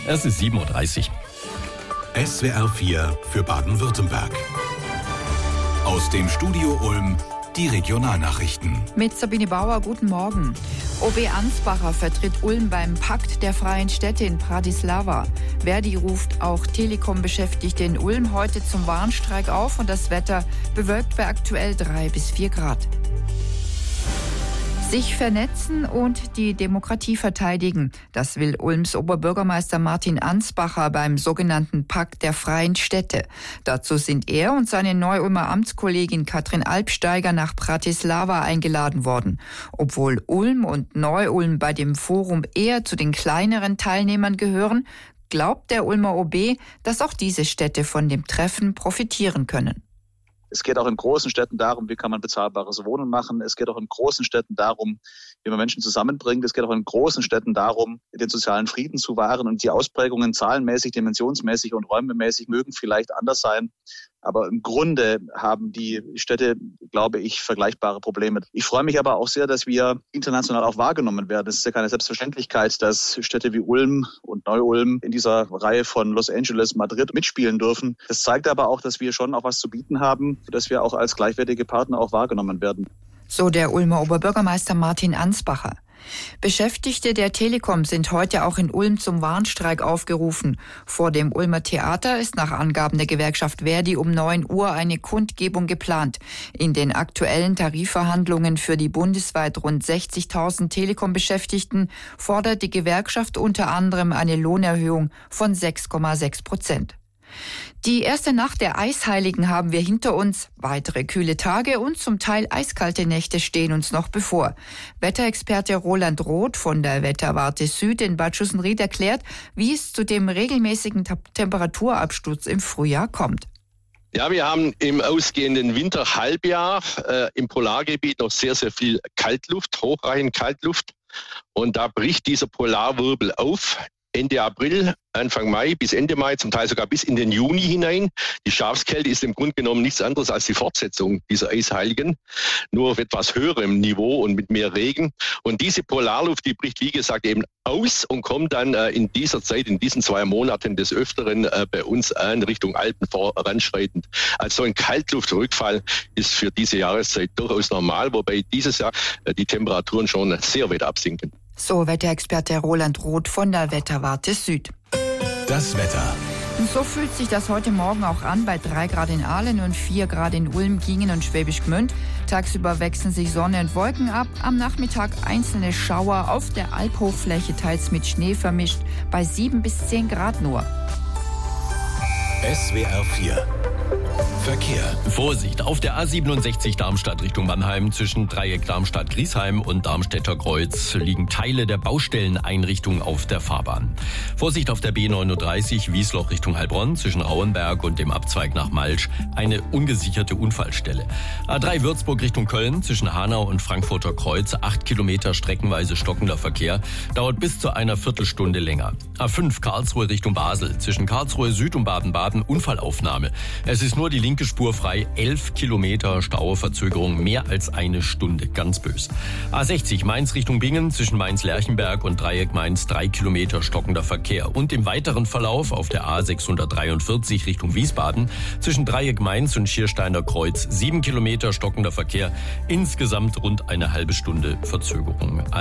Es ist 7:30 Uhr. SWR 4 für Baden-Württemberg. Aus dem Studio Ulm die Regionalnachrichten. Mit Sabine Bauer, guten Morgen. OB Ansbacher vertritt Ulm beim Pakt der Freien Städte in Bratislava. Verdi ruft auch Telekom-Beschäftigte in Ulm heute zum Warnstreik auf und das Wetter bewölkt bei aktuell 3 bis 4 Grad. Sich vernetzen und die Demokratie verteidigen. Das will Ulms Oberbürgermeister Martin Ansbacher beim sogenannten Pakt der Freien Städte. Dazu sind er und seine Neu-Ulmer Amtskollegin Katrin Alpsteiger nach Bratislava eingeladen worden. Obwohl Ulm und Neu-Ulm bei dem Forum eher zu den kleineren Teilnehmern gehören, glaubt der Ulmer OB, dass auch diese Städte von dem Treffen profitieren können. Es geht auch in großen Städten darum, wie kann man bezahlbares Wohnen machen. Es geht auch in großen Städten darum, wie man Menschen zusammenbringt. Es geht auch in großen Städten darum, den sozialen Frieden zu wahren. Und die Ausprägungen zahlenmäßig, dimensionsmäßig und räummäßig mögen vielleicht anders sein. Aber im Grunde haben die Städte, glaube ich, vergleichbare Probleme. Ich freue mich aber auch sehr, dass wir international auch wahrgenommen werden. Es ist ja keine Selbstverständlichkeit, dass Städte wie Ulm und Neu-Ulm in dieser Reihe von Los Angeles, Madrid mitspielen dürfen. Das zeigt aber auch, dass wir schon auch was zu bieten haben, dass wir auch als gleichwertige Partner auch wahrgenommen werden. So der Ulmer Oberbürgermeister Martin Ansbacher. Beschäftigte der Telekom sind heute auch in Ulm zum Warnstreik aufgerufen. Vor dem Ulmer Theater ist nach Angaben der Gewerkschaft Verdi um 9 Uhr eine Kundgebung geplant. In den aktuellen Tarifverhandlungen für die bundesweit rund 60.000 Telekom-Beschäftigten fordert die Gewerkschaft unter anderem eine Lohnerhöhung von 6,6%. Die erste Nacht der Eisheiligen haben wir hinter uns. Weitere kühle Tage und zum Teil eiskalte Nächte stehen uns noch bevor. Wetterexperte Roland Roth von der Wetterwarte Süd in Bad Schussenried erklärt, wie es zu dem regelmäßigen Temperaturabsturz im Frühjahr kommt. Ja, wir haben im ausgehenden Winterhalbjahr im Polargebiet noch sehr, sehr viel Kaltluft, hochreichend Kaltluft. Und da bricht dieser Polarwirbel auf. Ende April, Anfang Mai bis Ende Mai, zum Teil sogar bis in den Juni hinein. Die Schafskälte ist im Grunde genommen nichts anderes als die Fortsetzung dieser Eisheiligen, nur auf etwas höherem Niveau und mit mehr Regen. Und diese Polarluft, die bricht, wie gesagt, eben aus und kommt dann in dieser Zeit, in diesen 2 Monaten des Öfteren bei uns an Richtung Alpen voranschreitend. Also ein Kaltluftrückfall ist für diese Jahreszeit durchaus normal, wobei dieses Jahr die Temperaturen schon sehr weit absinken. So Wetterexperte Roland Roth von der Wetterwarte Süd. Das Wetter. Und so fühlt sich das heute Morgen auch an. Bei 3 Grad in Aalen und 4 Grad in Ulm, Gingen und Schwäbisch Gmünd. Tagsüber wechseln sich Sonne und Wolken ab. Am Nachmittag einzelne Schauer auf der Alphochfläche, teils mit Schnee vermischt. Bei 7 bis 10 Grad nur. SWR 4 Verkehr. Vorsicht, auf der A67 Darmstadt Richtung Mannheim zwischen Dreieck Darmstadt-Griesheim und Darmstädter Kreuz liegen Teile der Baustelleneinrichtung auf der Fahrbahn. Vorsicht auf der B39 Wiesloch Richtung Heilbronn zwischen Rauenberg und dem Abzweig nach Malsch eine ungesicherte Unfallstelle. A3 Würzburg Richtung Köln zwischen Hanau und Frankfurter Kreuz 8 Kilometer streckenweise stockender Verkehr, dauert bis zu einer Viertelstunde länger. A5 Karlsruhe Richtung Basel zwischen Karlsruhe Süd und Baden-Baden Unfallaufnahme. Es ist nur die linke Spur frei, 11 Kilometer Stauverzögerung, mehr als eine Stunde, ganz bös. A60 Mainz Richtung Bingen zwischen Mainz-Lerchenberg und Dreieck Mainz 3 Kilometer stockender Verkehr. Und im weiteren Verlauf auf der A643 Richtung Wiesbaden zwischen Dreieck Mainz und Schiersteiner Kreuz 7 Kilometer stockender Verkehr, insgesamt rund eine halbe Stunde Verzögerung.